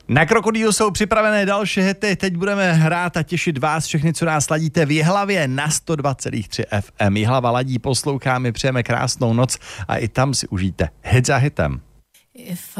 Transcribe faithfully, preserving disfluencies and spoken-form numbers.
Na Krokodýlu jsou připravené další hity, teď budeme hrát a těšit vás všechny, co nás ladíte v Jihlavě na sto dva celá tři F M. Jihlava ladí, poslouchá, my přejeme krásnou noc a i tam si užijte hit za hitem.